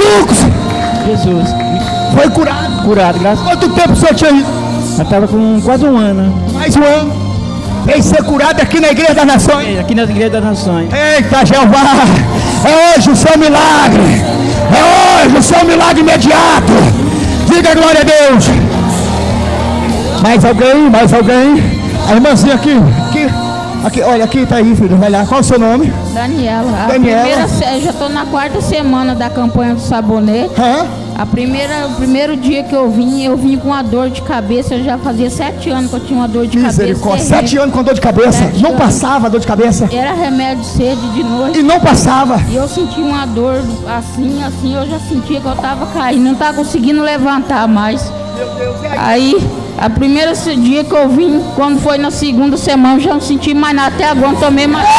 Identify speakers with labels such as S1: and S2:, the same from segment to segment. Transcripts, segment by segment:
S1: malucos.
S2: Jesus.
S1: Foi curado.
S2: Curado, graças a Deus.
S1: Quanto tempo o senhor tinha ido?
S2: Eu estava com quase um ano.
S1: Mais um ano. Veio ser curado aqui na Igreja das Nações.
S2: Aqui nas Igrejas das Nações.
S1: Eita, Jeová. É hoje o seu milagre. É hoje o seu milagre imediato. Diga glória a Deus. Mais alguém? Mais alguém? A irmãzinha aqui. Aqui, olha, aqui tá aí, filho. Vai lá. Qual é o seu nome?
S3: Daniela.
S1: Daniela.
S3: Já estou na 4ª semana da campanha do sabonete. O primeiro dia que eu vim com uma dor de cabeça. Eu já fazia 7 anos que eu tinha uma dor de
S1: Misericórdia.
S3: cabeça.
S1: 7 anos com dor de cabeça. Não passava a dor de cabeça?
S3: Era remédio de sede de noite.
S1: E não passava?
S3: E eu senti uma dor assim, eu já sentia que eu estava caindo. Não estava conseguindo levantar mais.
S1: Meu Deus,
S3: Aí, a primeira dia que eu vim, quando foi na 2ª semana, eu já não senti mais nada. Até agora não tomei mais.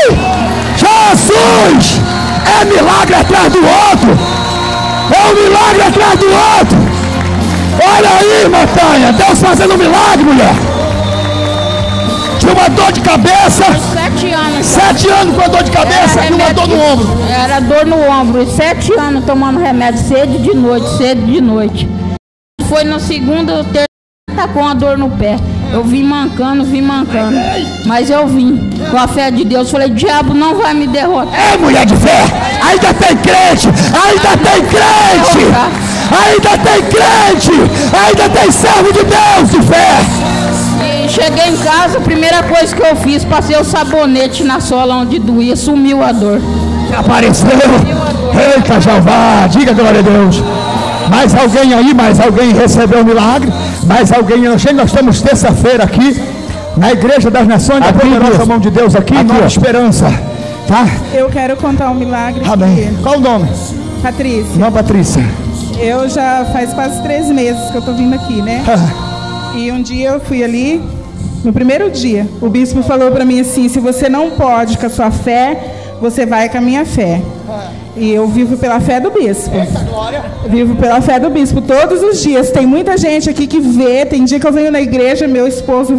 S1: Jesus! É milagre atrás do outro! É um milagre atrás do outro! Olha aí, montanha! Deus fazendo um milagre, mulher! Tinha uma dor de cabeça!
S3: 7 anos.
S1: 7 anos com a dor de cabeça e uma dor no ombro!
S3: Era dor no ombro. 7 anos tomando remédio, sede de noite. Foi na 2ª ou 3ª, tá com a dor no pé. Eu vim mancando. Mas eu vim. Com a fé de Deus, falei, diabo não vai me derrotar.
S1: É, mulher de fé! Ainda tem crente! Ainda tem crente! Ainda tem crente! Ainda tem servo de Deus de fé!
S3: E cheguei em casa, a primeira coisa que eu fiz, passei o sabonete na sola onde doía, sumiu a dor.
S1: Apareceu! Eita, Jeová! Diga glória a Deus! Mais alguém aí? Mais alguém recebeu o milagre? Mais alguém? Nós estamos terça-feira aqui na Igreja das Nações, da poderosa mão de Deus aqui, Nova Esperança, tá?
S4: Eu quero contar um milagre.
S1: Amém. Qual o nome?
S4: Patrícia.
S1: Não, Patrícia.
S4: Eu já faz quase 3 meses que eu tô vindo aqui, né? E um dia eu fui ali, no primeiro dia, o bispo falou para mim assim: se você não pode com a sua fé, você vai com a minha fé. E eu vivo pela fé do bispo. Vivo pela fé do bispo todos os dias. Tem muita gente aqui que vê. Tem dia que eu venho na igreja, meu esposo